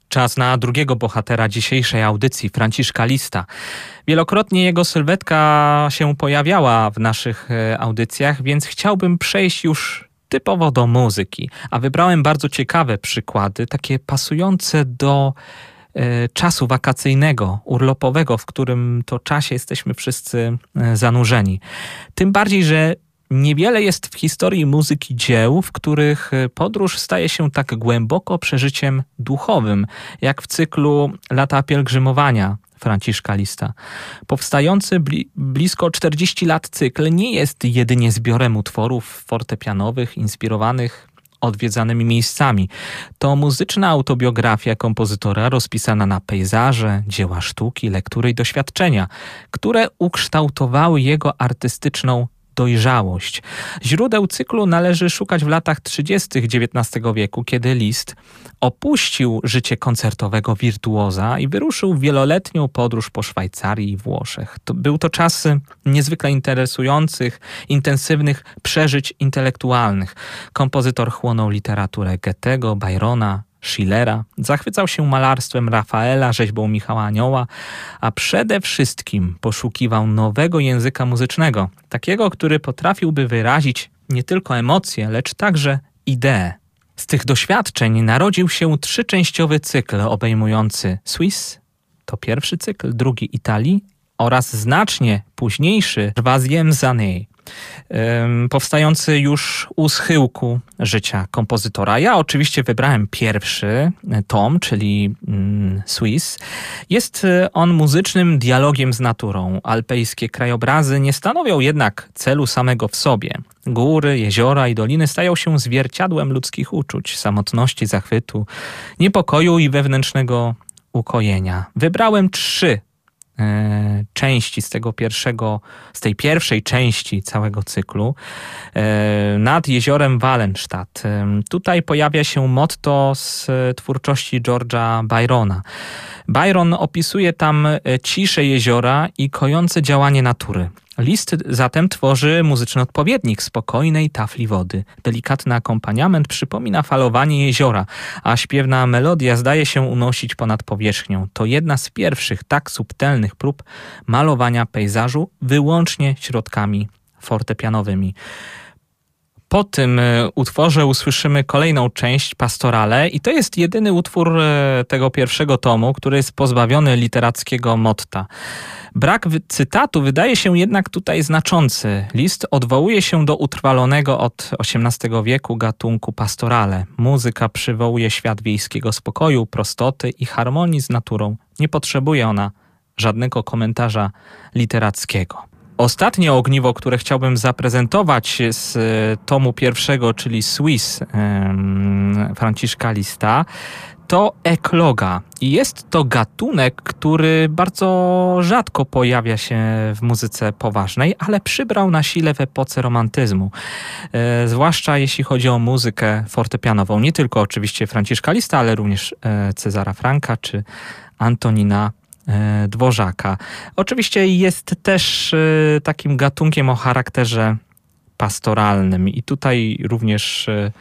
Czas na drugiego bohatera dzisiejszej audycji, Franciszka Lista. Wielokrotnie jego sylwetka się pojawiała w naszych audycjach, więc chciałbym przejść już typowo do muzyki. A wybrałem bardzo ciekawe przykłady, takie pasujące do czasu wakacyjnego, urlopowego, w którym to czasie jesteśmy wszyscy zanurzeni. Tym bardziej, że niewiele jest w historii muzyki dzieł, w których podróż staje się tak głęboko przeżyciem duchowym, jak w cyklu Lata pielgrzymowania Franciszka Lista. Powstający blisko 40 lat cykl nie jest jedynie zbiorem utworów fortepianowych inspirowanych odwiedzanymi miejscami. To muzyczna autobiografia kompozytora rozpisana na pejzaże, dzieła sztuki, lektury i doświadczenia, które ukształtowały jego artystyczną dojrzałość. Źródeł cyklu należy szukać w latach 30. XIX wieku, kiedy Liszt opuścił życie koncertowego wirtuoza i wyruszył w wieloletnią podróż po Szwajcarii i Włoszech. Był to czas niezwykle interesujących, intensywnych przeżyć intelektualnych. Kompozytor chłonął literaturę Goethego, Byrona, Schillera, zachwycał się malarstwem Rafaela, rzeźbą Michała Anioła, a przede wszystkim poszukiwał nowego języka muzycznego, takiego, który potrafiłby wyrazić nie tylko emocje, lecz także idee. Z tych doświadczeń narodził się trzyczęściowy cykl obejmujący Suisse, to pierwszy cykl, drugi Italii oraz znacznie późniejszy Troisième année, powstający już u schyłku życia kompozytora. Ja oczywiście wybrałem pierwszy tom, czyli Suisse. Jest on muzycznym dialogiem z naturą. Alpejskie krajobrazy nie stanowią jednak celu samego w sobie. Góry, jeziora i doliny stają się zwierciadłem ludzkich uczuć, samotności, zachwytu, niepokoju i wewnętrznego ukojenia. Wybrałem 3 części z tej pierwszej części całego cyklu nad jeziorem Wallenstadt. Tutaj pojawia się motto z twórczości George'a Byrona. Byron opisuje tam ciszę jeziora i kojące działanie natury. Liszt zatem tworzy muzyczny odpowiednik spokojnej tafli wody. Delikatny akompaniament przypomina falowanie jeziora, a śpiewna melodia zdaje się unosić ponad powierzchnią. To jedna z pierwszych tak subtelnych prób malowania pejzażu wyłącznie środkami fortepianowymi. Po tym utworze usłyszymy kolejną część, Pastorale, i to jest jedyny utwór tego pierwszego tomu, który jest pozbawiony literackiego motta. Brak cytatu wydaje się jednak tutaj znaczący. Liszt odwołuje się do utrwalonego od XVIII wieku gatunku pastorale. Muzyka przywołuje świat wiejskiego spokoju, prostoty i harmonii z naturą. Nie potrzebuje ona żadnego komentarza literackiego. Ostatnie ogniwo, które chciałbym zaprezentować z tomu pierwszego, czyli Suisse Franciszka Lista, to ekloga. I jest to gatunek, który bardzo rzadko pojawia się w muzyce poważnej, ale przybrał na sile w epoce romantyzmu. Zwłaszcza jeśli chodzi o muzykę fortepianową. Nie tylko oczywiście Franciszka Lista, ale również Cezara Franka czy Antonina Dworzaka. Oczywiście jest też takim gatunkiem o charakterze pastoralnym i tutaj również